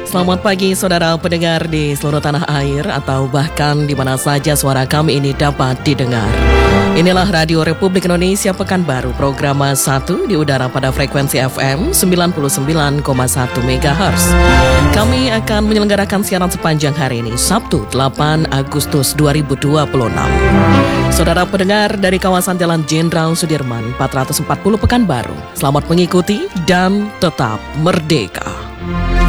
Selamat pagi saudara pendengar di seluruh tanah air atau bahkan di mana saja suara kami ini dapat didengar. Inilah Radio Republik Indonesia Pekanbaru, program 1 di udara pada frekuensi FM 99,1 MHz. Kami akan menyelenggarakan siaran sepanjang hari ini, Sabtu 8 Agustus 2026. Saudara pendengar dari kawasan Jalan Jenderal Sudirman 440 Pekanbaru, selamat mengikuti dan tetap merdeka.